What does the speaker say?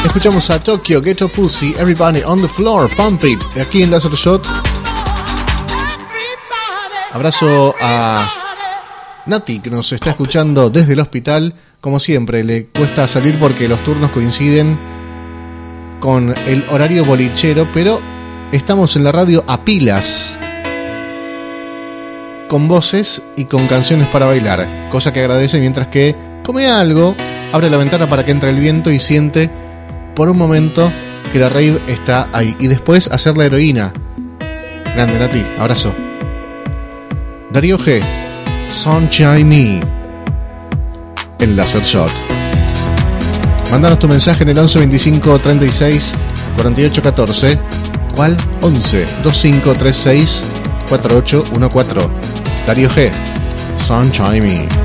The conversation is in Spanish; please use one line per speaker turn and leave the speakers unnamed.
Escuchamos a Tokyo, Ghetto Pussy, Everybody on the Floor, Pump It, aquí en Laser Shot. Abrazo a Nati, que nos está escuchando desde el hospital. Como siempre, le cuesta salir porque los turnos coinciden con el horario bolichero, pero estamos en la radio a pilas, con voces y con canciones para bailar, cosa que agradece mientras que come algo, abre la ventana para que entre el viento y siente por un momento que la rave está ahí, y después hacer la heroína. Grande, Nati, abrazo. Darío G, Sunshine Me, en Laser Shot. Mándanos tu mensaje en el 11 25 36 48 14. ¿Cuál? 11 25 36 48 14. Darío G, Sunshine Me.